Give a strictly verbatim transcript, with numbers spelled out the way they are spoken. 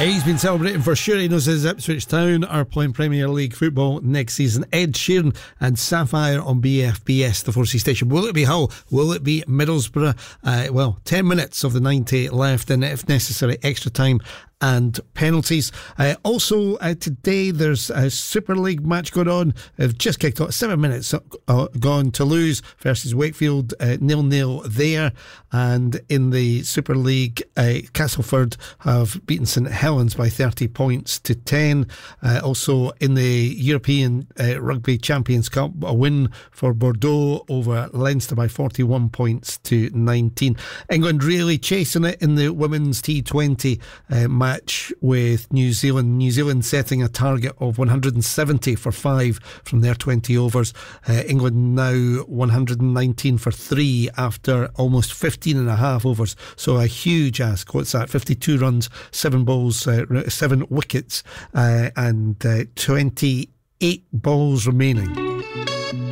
He's been celebrating for sure. He knows his Ipswich Town are playing Premier League football next season. Ed Sheeran and Sapphire on B F B S, the four C station. Will it be Hull? Will it be Middlesbrough? Uh, well, ten minutes of the ninety left, and if necessary, extra time and penalties. Uh, also, uh, today there's a Super League match going on. They've just kicked off, seven minutes uh, gone. Toulouse versus Wakefield, uh, nil-nil there. And in the Super League, uh, Castleford have beaten St Helens by thirty points to ten. Uh, also in the European uh, Rugby Champions Cup, a win for Bordeaux over Leinster by forty-one points to nineteen. England really chasing it in the women's T twenty uh, match with New Zealand. New Zealand setting a target of one hundred seventy for five from their twenty overs. Uh, England now one hundred nineteen for three after almost fifteen and a half overs. So a huge ask. What's that? fifty-two runs, seven balls, uh, seven wickets, uh, and uh, twenty-eight balls remaining.